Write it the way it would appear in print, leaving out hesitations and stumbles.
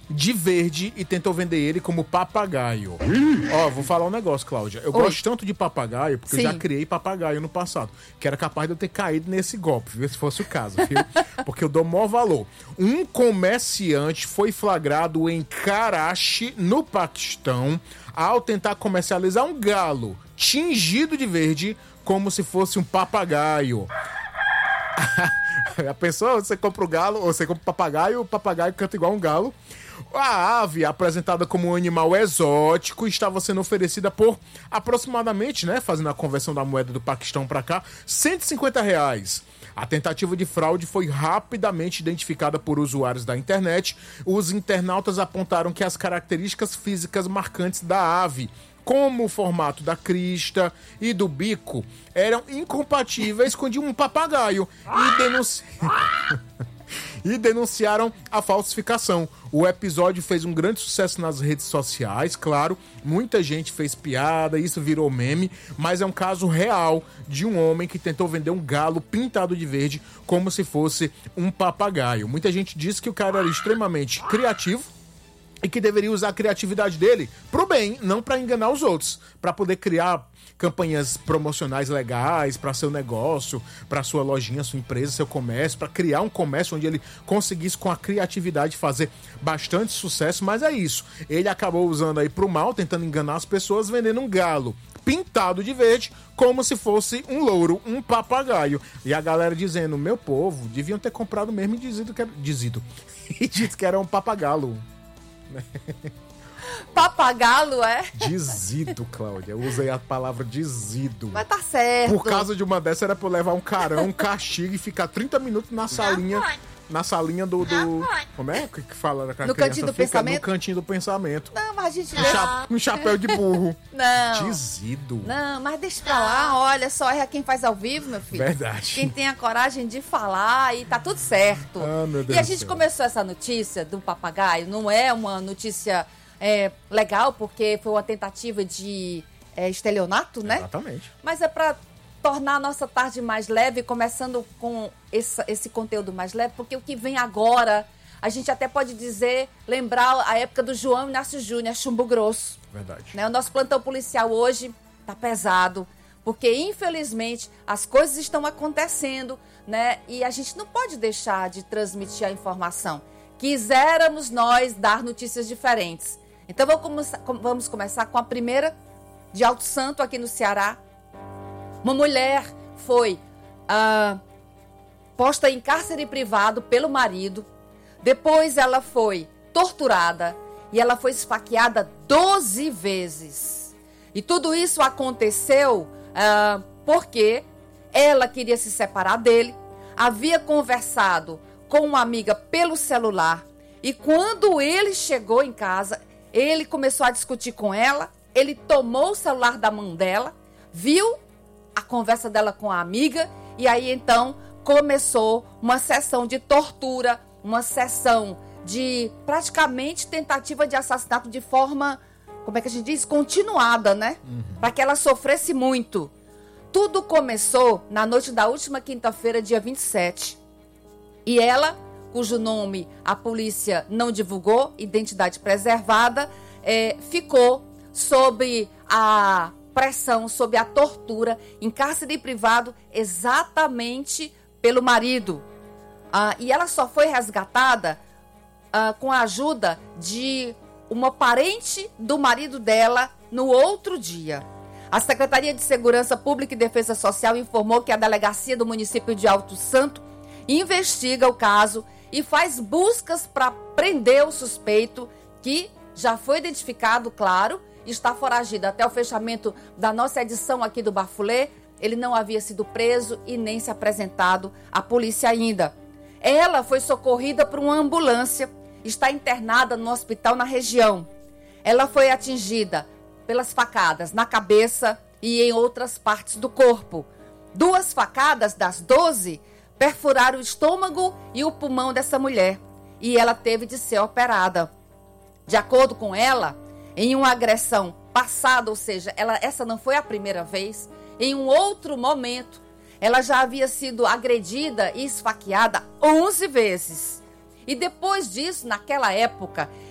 de verde e tentou vender ele como papagaio. Ó, vou falar um negócio, Cláudia. Eu gosto tanto de papagaio, porque eu já criei papagaio no passado, que era capaz de eu ter caído nesse golpe, viu? Se fosse o caso, viu? Porque eu dou maior valor. Um comerciante foi flagrado em Karachi, no Paquistão, ao tentar comercializar um galo tingido de verde como se fosse um papagaio. A pessoa, você compra o galo, ou você compra o papagaio canta igual um galo. A ave, apresentada como um animal exótico, estava sendo oferecida por aproximadamente, né, fazendo a conversão da moeda do Paquistão para cá, R$ 150. A tentativa de fraude foi rapidamente identificada por usuários da internet. Os internautas apontaram que as características físicas marcantes da ave, como o formato da crista e do bico, eram incompatíveis com o de um papagaio e denunciaram a falsificação. O episódio fez um grande sucesso nas redes sociais, claro, muita gente fez piada, isso virou meme, mas é um caso real de um homem que tentou vender um galo pintado de verde como se fosse um papagaio. Muita gente disse que o cara era extremamente criativo e que deveria usar a criatividade dele pro bem, não para enganar os outros, para poder criar campanhas promocionais legais para seu negócio, para sua lojinha, sua empresa, seu comércio, para criar um comércio onde ele conseguisse com a criatividade fazer bastante sucesso, mas é isso. Ele acabou usando aí pro mal, tentando enganar as pessoas, vendendo um galo pintado de verde como se fosse um louro, um papagaio. E a galera dizendo, meu povo, deviam ter comprado mesmo e dito que era um papagalo. Papagalo, é? Dizido, Cláudia. Eu usei a palavra dizido. Mas tá certo. Por causa de uma dessa era pra eu levar um carão, um castigo e ficar 30 minutos na salinha. Na salinha do... Como é que fala? Que a no cantinho do pensamento? No cantinho do pensamento. Não, mas a gente... Um chapéu de burro. Não. Dizido. Não, mas deixa pra lá. Olha, só erra quem faz ao vivo, meu filho. Verdade. Quem tem a coragem de falar e tá tudo certo. Ah, meu Deus e a gente começou essa notícia do papagaio. Não é uma notícia legal, porque foi uma tentativa de estelionato, né? Exatamente. Mas é pra tornar a nossa tarde mais leve, começando com esse conteúdo mais leve, porque o que vem agora, a gente até pode dizer, lembrar a época do João Inácio Júnior, Chumbo Grosso. Verdade. Né? O nosso plantão policial hoje tá pesado, porque infelizmente as coisas estão acontecendo, né? E a gente não pode deixar de transmitir a informação. Quiséramos nós dar notícias diferentes. Então vamos começar com a primeira de Alto Santo, aqui no Ceará. Uma mulher foi posta em cárcere privado pelo marido. Depois ela foi torturada e ela foi esfaqueada 12 vezes. E tudo isso aconteceu porque ela queria se separar dele, havia conversado com uma amiga pelo celular e quando ele chegou em casa, ele começou a discutir com ela, ele tomou o celular da mão dela, viu a conversa dela com a amiga e aí então começou uma sessão de tortura, uma sessão de praticamente tentativa de assassinato de forma, como é que a gente diz? Continuada, né? Para que ela sofresse muito. Tudo começou na noite da última quinta-feira, dia 27. E ela, cujo nome a polícia não divulgou, identidade preservada, ficou sob a pressão, sob a tortura, em cárcere privado, exatamente pelo marido. E ela só foi resgatada com a ajuda de uma parente do marido dela no outro dia. A Secretaria de Segurança Pública e Defesa Social informou que a delegacia do município de Alto Santo investiga o caso e faz buscas para prender o suspeito, que já foi identificado, claro, está foragido. Até o fechamento da nossa edição aqui do Bafulê, ele não havia sido preso e nem se apresentado à polícia ainda. Ela foi socorrida por uma ambulância, está internada no hospital na região. Ela foi atingida pelas facadas na cabeça e em outras partes do corpo. 2 facadas das 12 perfuraram o estômago e o pulmão dessa mulher e ela teve de ser operada. De acordo com ela, em uma agressão passada, ou seja, essa não foi a primeira vez, em um outro momento, ela já havia sido agredida e esfaqueada 11 vezes. E depois disso, naquela época,